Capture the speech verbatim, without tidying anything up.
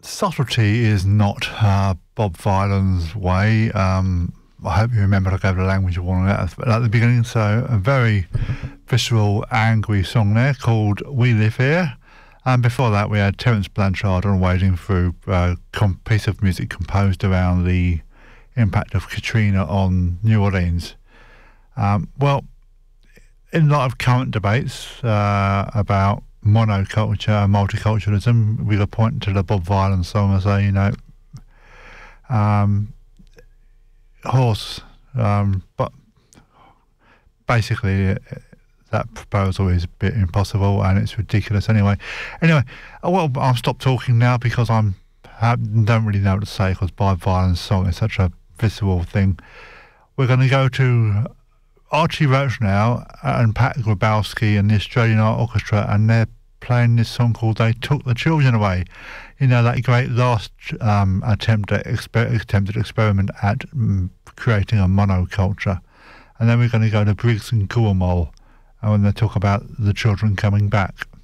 subtlety is not uh, Bob Vyland's way. Um, I hope you remember I gave the language warning at, at the beginning. So a very visceral, angry song there called We Live Here. And before that, we had Terence Blanchard on Wading Through, a com- piece of music composed around the impact of Katrina on New Orleans. Um, well, in light of current debates uh, about monoculture and multiculturalism, we could point to the Bob Vyland song and say, you know, um, horse, um, but basically that proposal is a bit impossible and it's ridiculous anyway. Anyway, well, I'll stop talking now because I'm I don't really know what to say because Bob Vyland's song is such a visceral thing. We're going to go to Archie Roach now and Pat Grabowski and the Australian Art Orchestra, and they're playing this song called They Took the Children Away. You know, that great last um, attempt at exper- attempted experiment at um, creating a monoculture. And then we're going to go to Briggs and Cornwall, and when they talk about the children coming back.